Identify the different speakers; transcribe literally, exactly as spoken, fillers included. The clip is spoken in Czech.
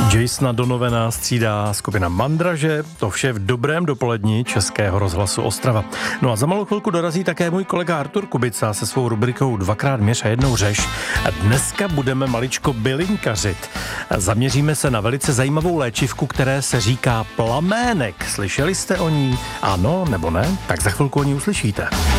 Speaker 1: Jasona Donovana střídá skupina Mandraže, to vše v dobrém dopoledni Českého rozhlasu Ostrava. No a za malou chvilku dorazí také můj kolega Artur Kubica se svou rubrikou Dvakrát měř a jednou řeš. A dneska budeme maličko bylinkařit. Zaměříme se na velice zajímavou léčivku, které se říká plamének. Slyšeli jste o ní? Ano nebo ne? Tak za chvilku o ní uslyšíte.